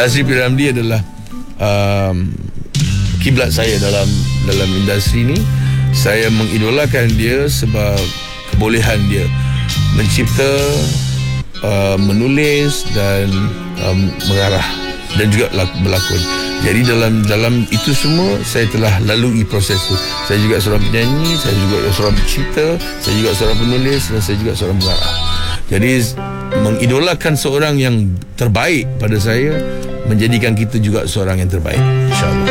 Sazri P. Ramlee adalah kiblat saya dalam industri ni. Saya mengidolakan dia sebab kebolehan dia mencipta, menulis dan mengarah dan juga berlakon. Jadi dalam itu semua saya telah lalui proses itu. Saya juga seorang penyanyi, saya juga seorang pencipta, saya juga seorang penulis dan saya juga seorang pengarah. Jadi mengidolakan seorang yang terbaik pada saya menjadikan kita juga seorang yang terbaik, insya-Allah.